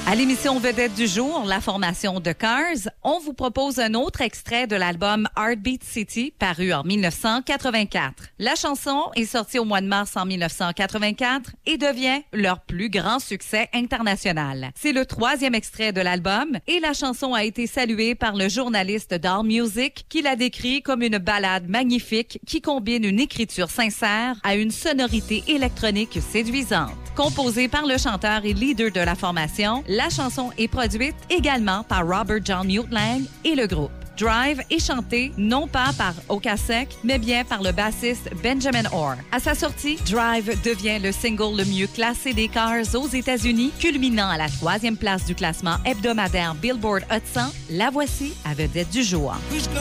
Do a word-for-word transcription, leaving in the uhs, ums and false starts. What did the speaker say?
À l'émission Vedette du jour, la formation de Cars, on vous propose un autre extrait de l'album Heartbeat City, paru en dix-neuf cent quatre-vingt-quatre. La chanson est sortie au mois de mars en dix-neuf cent quatre-vingt-quatre et devient leur plus grand succès international. C'est le troisième extrait de l'album et la chanson a été saluée par le journaliste d'AllMusic qui la décrit comme une ballade magnifique qui combine une écriture sincère à une sonorité électronique séduisante. Composée par le chanteur et leader de la formation, la chanson est produite également par Robert John Muthlang et le groupe. Drive est chanté non pas par Okasek, mais bien par le bassiste Benjamin Orr. À sa sortie, Drive devient le single le mieux classé des Cars aux États-Unis, culminant à la troisième place du classement hebdomadaire Billboard Hot cent. La voici à vedette du jour.